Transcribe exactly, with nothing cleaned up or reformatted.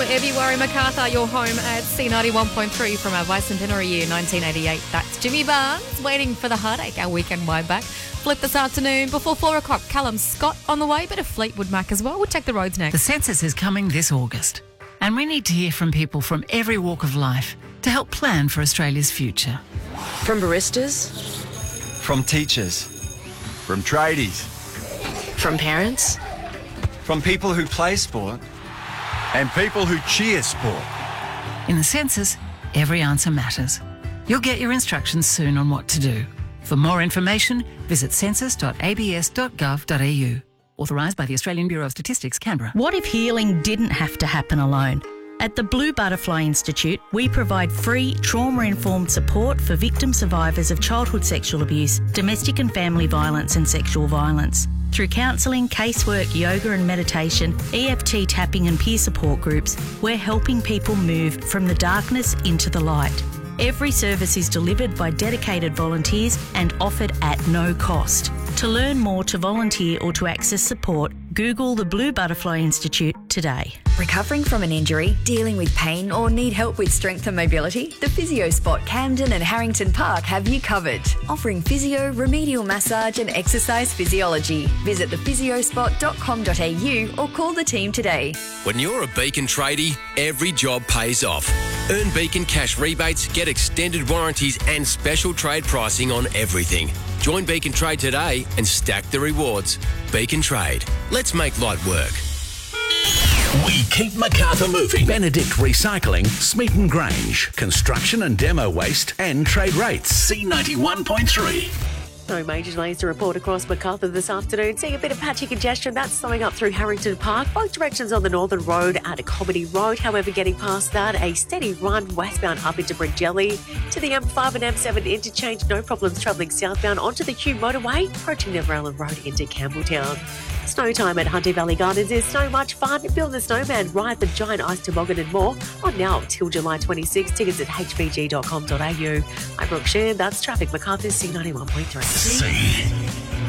Evie Warren MacArthur, your home at C ninety-one point three from our bicentenary year, nineteen eighty-eight. That's Jimmy Barnes, Waiting for the Heartache, our weekend wide back. Flip this afternoon before four o'clock. Callum Scott on the way, bit of Fleetwood Mac as well. We'll check the roads next. The census is coming this August, and we need to hear from people from every walk of life to help plan for Australia's future. From baristas, From teachers. From tradies. from parents, From people who play sport. And people who cheer sport. In the census, every answer matters. You'll get your instructions soon on what to do. For more information, visit census dot a b s dot gov dot a u. Authorised by the Australian Bureau of Statistics, Canberra. What if healing didn't have to happen alone? At the Blue Butterfly Institute, we provide free trauma-informed support for victim survivors of childhood sexual abuse, domestic and family violence and sexual violence. Through counselling, casework, yoga and meditation, E F T tapping and peer support groups, we're helping people move from the darkness into the light. Every service is delivered by dedicated volunteers and offered at no cost. To learn more, to volunteer or to access support, Google the Blue Butterfly Institute today. Recovering from an injury, dealing with pain or need help with strength and mobility? The Physio Spot Camden and Harrington Park have you covered. Offering physio, remedial massage and exercise physiology. Visit the physio spot dot com dot a u or call the team today. When you're a Beacon tradie, every job pays off. Earn Beacon cash rebates, get extended warranties and special trade pricing on everything. Join Beacon Trade today and stack the rewards. Beacon Trade. Let's make light work. We keep Macarthur moving. Benedict Recycling, Smeaton Grange, construction and demo waste and trade rates. C ninety-one point three. No major delays to report across Macarthur this afternoon. Seeing a bit of patchy congestion that's slowing up through Harrington Park. Both directions on the Northern Road at Comedy Road. However, getting past that, a steady run westbound up into Bringelly to the M five and M seven interchange. No problems travelling southbound onto the Kew motorway, approaching Neverellan Road into Campbelltown. Snow time at Hunter Valley Gardens is so much fun. Build a snowman, ride the giant ice toboggan and more. On now till July twenty-sixth. Tickets at h b g dot com dot a u. I'm Brooke Sheehan. That's traffic. Macarthur C ninety-one point three. C